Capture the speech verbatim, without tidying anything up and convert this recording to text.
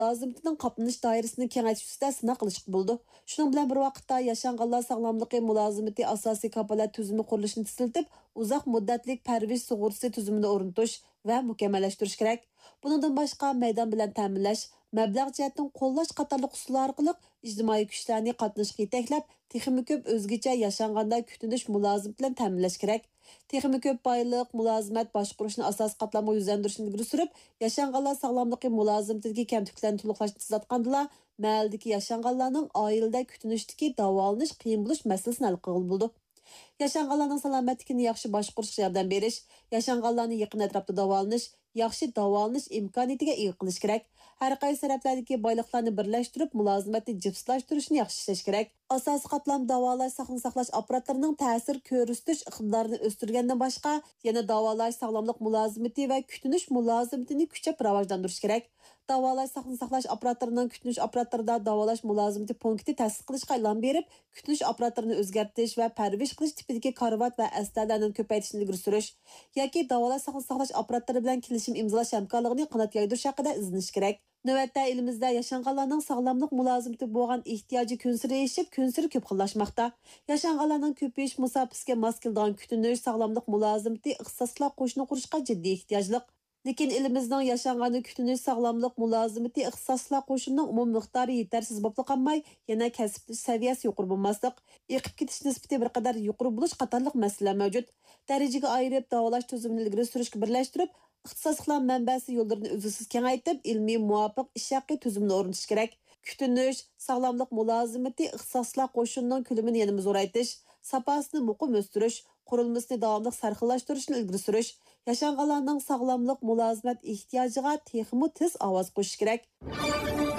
mulozimatining qoplanish doirasini kengaytirish ustida sinov qilishga bo'ldi. Shuning bilan bir vaqtda yashanganlar sog'lomligi mulozimati asosiy kafolat tuzumi qurilishini tiziltib, uzoq muddatlik parvarish sug'urtasi tuzumini o'rnatish va mukammallashtirish kerak. Bundan boshqa maydon bilan ta'minlash, mablag' jihatdan qo'llash qatorliq usullar orqali ijtimoiy kuchlarni qatnashga yetaklab, texnik ko'p o'zgacha yashanganda kutinish mulozim bilan ta'minlash kerak. Texnik ko'p boyliq, mulozimat boshqarishni asos qatlamga yuzlantirishni ilgari surib, yashanganlar sog'lomligi mulozimatiga kamtuklarni to'liqlashni tizatgandilar, mahallidagi yashanganlarning oilada kutinishdagi davolanish qiyin bo'lish masalasini hal qilib bo'ldi. Yashanganlarning salomatligini yaxshi boshqarishga yordam berish, yashanganlarni yaqin atrofda davolanish, yaxshi davolanish imkoniyatiga ega qilish kerak. Har qaysi taraflardagi boyliqlarni birlashtirib, mulozimatni jipslashtirishni yaxshi ishlash kerak. Asosiy qatlam davolash, saqlanib saqlash apparatlarining ta'sir ko'rsatish iqtidorini o'stirgandan boshqa, yana davolash, sog'lomlik mulozimati va kutinish mulozimatini kuchab rivojlantirish kerak. Davolash, saqlanib saqlash apparatlarining kutinish apparatlarida davolash mulozimati punkti ta'sis qilishga e'lon berib, kutinish apparatlarini o'zgartirish va parvarish qilish tipidagi karvat va astarlarni ko'paytirishni ilgari surish yoki davolash, saqlanib saqlash apparatlari bilan kelishim imzolash hamkorligini qanot yoydirish haqida izlanish kerak. Navbatda elimizda yashanganlarning sog'lomlik mulozimati bo'lgan ehtiyoji kunsiri eshib, kunsiri ko'p xillashmoqda. Yashanganlarning ko'payish musofasiga mos keladigan kutinish sog'lomlik mulozimati ixtisoslar qo'shni qurishga jiddiy ehtiyojliq. Lekin elimizning yashangani kutinish sog'lomlik mulozimati ixtisoslar qo'shinining umum miqdori yetarsiz bo'lib qolmay, yana kasb saviyasi yuqori bo'lmaslik, eqib ketish nisbati bir qadar yuqori bo'lish qatorliq masalalar mavjud. Darajaga ayirib davolash tuzumini ilgari surishga birlashtirib, ixtisosliklar manbasi yo'llarini uzluksiz kengaytirib, ilmiy muvofiq ish haqi tuzumni o'rnatish kerak. Kutinish, sog'lomlik mulozimati ixtisoslar qo'shinining ko'lamini yanada zo'raytirish, sapasini muqim o'stirish, qurilmasini davomli sarxillashtirishni ilgari surish, yashanganlarning sog'lomlik mulozimat ehtiyojiga texmo tez ovoz qo'shish kerak.